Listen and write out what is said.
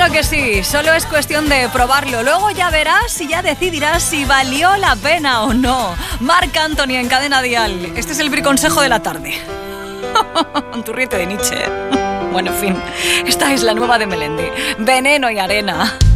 Claro que sí, solo es cuestión de probarlo. Luego ya verás y ya decidirás si valió la pena o no. Marc Anthony en Cadena Dial. Este es el briconsejo de la tarde. Un turrito de Nietzsche. Bueno, en fin, esta es la nueva de Melendi. Veneno y arena.